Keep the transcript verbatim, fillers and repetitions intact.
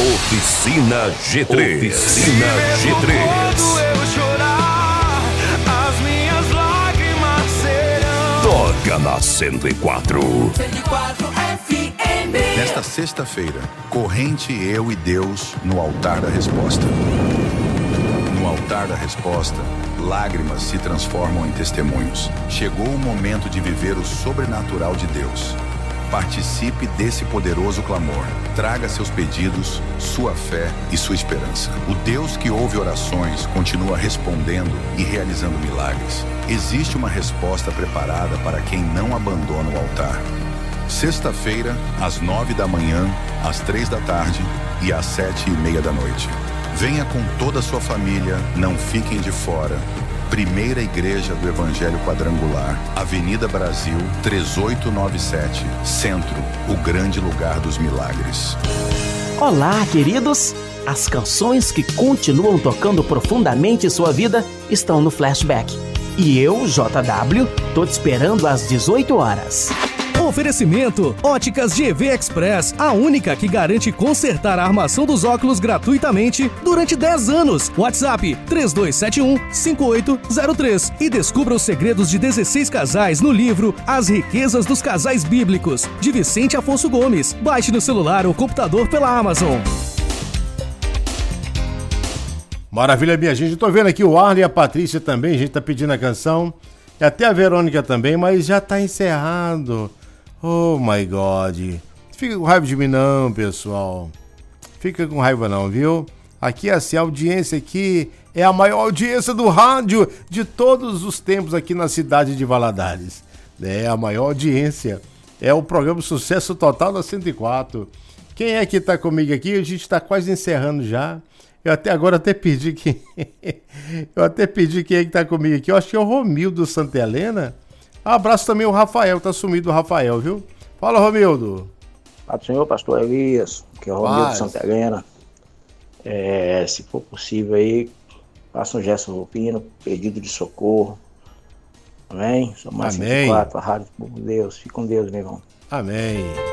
Oficina G três. Oficina G três. Eu chorar, as minhas lágrimas serão. Toca na cento e quatro. cento e quatro F M. Nesta sexta-feira, corrente eu e Deus no altar da resposta. No altar da resposta, lágrimas se transformam em testemunhos. Chegou o momento de viver o sobrenatural de Deus. Participe desse poderoso clamor. Traga seus pedidos, sua fé e sua esperança. O Deus que ouve orações continua respondendo e realizando milagres. Existe uma resposta preparada para quem não abandona o altar. Sexta-feira, às nove da manhã, às três da tarde e às sete e meia da noite. Venha com toda a sua família, não fiquem de fora. Primeira Igreja do Evangelho Quadrangular, Avenida Brasil, três oito nove sete, Centro, o grande lugar dos milagres. Olá, queridos! As canções que continuam tocando profundamente sua vida estão no Flashback. E eu, J W, tô te esperando às dezoito horas. Oferecimento Óticas G V Express, a única que garante consertar a armação dos óculos gratuitamente durante dez anos. WhatsApp três dois sete um, cinco oito zero três e descubra os segredos de dezesseis casais no livro As Riquezas dos Casais Bíblicos, de Vicente Afonso Gomes. Baixe no celular ou computador pela Amazon. Maravilha, minha gente. Eu tô vendo aqui o Arlen e a Patrícia também, a gente tá pedindo a canção. E até a Verônica também, mas já tá encerrado. Oh my God. Fica com raiva de mim não, pessoal. Fica com raiva não, viu? Aqui assim, a audiência aqui é a maior audiência do rádio de todos os tempos aqui na cidade de Valadares. É a maior audiência. É o programa Sucesso Total da cento e quatro. Quem é que tá comigo aqui? A gente tá quase encerrando já. Eu até agora até pedi que... Eu até pedi quem é que tá comigo aqui. Eu acho que é o Romildo Santa Helena. Abraço também o Rafael, tá sumido o Rafael, viu? Fala, Romildo. Pai do Senhor, pastor Elias, que é o Romildo Paz. Santa Helena. É, se for possível aí, faça um gesto Rufino, pedido de socorro. Amém? Sou mais Amém. cento e quatro, a Rádio do Povo de Deus. Fique com Deus, meu irmão. Amém.